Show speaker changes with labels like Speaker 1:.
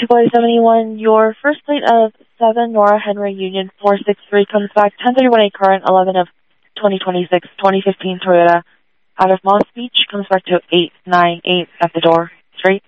Speaker 1: Boy 71, your first plate of 7 Nora Henry Union 463 comes back 1031A current 11 of 2026 2015 Toyota out of Moss Beach, comes back to 898 at the door. Straight.